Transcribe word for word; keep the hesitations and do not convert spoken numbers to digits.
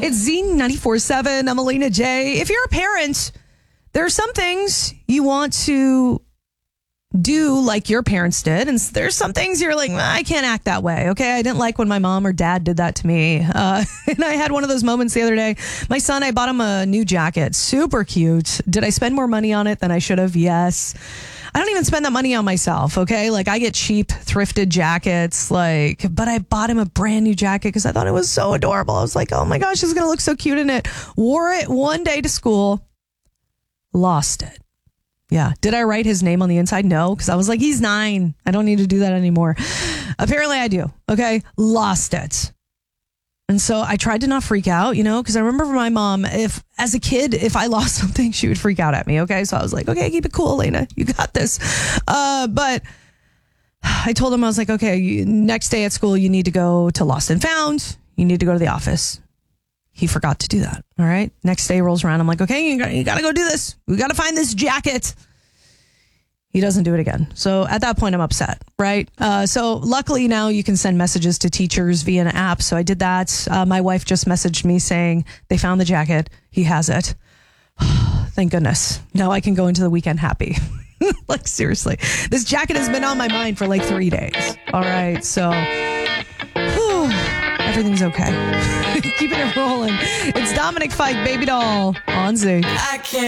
It's Z ninety-four point seven. I'm Alina J. If you're a parent, there are some things you want to do like your parents did. And there's some things you're like, I can't act that way. Okay. I didn't like when my mom or dad did that to me. Uh, and I had one of those moments the other day. My son, I bought him a new jacket. Super cute. Did I spend more money on it than I should have? Yes. I don't even spend that money on myself. Okay. Like I get cheap thrifted jackets, like, but I bought him a brand new jacket because I thought it was so adorable. I was like, oh my gosh, he's going to look so cute in it. Wore it one day to school, lost it. Yeah. Did I write his name on the inside? No, because I was like, he's nine. I don't need to do that anymore. Apparently I do. Okay. Lost it. And so I tried to not freak out, you know, because I remember my mom, if as a kid, if I lost something, she would freak out at me. Okay. So I was like, okay, keep it cool, Elena. You got this. Uh, but I told him, I was like, okay, you, next day at school, you need to go to Lost and Found. You need to go to the office. He forgot to do that. All right. Next day rolls around. I'm like, okay, you got, you got to go do this. We got to find this jacket. He doesn't do it again. So at that point, I'm upset. Right. Uh, so luckily now you can send messages to teachers via an app. So I did that. Uh, my wife just messaged me saying they found the jacket. He has it. Thank goodness. Now I can go into the weekend happy. Like, seriously, this jacket has been on my mind for like three days. All right. So whew, everything's okay. Keeping it rolling. It's Dominic Fike, Baby Doll on Z. I can't.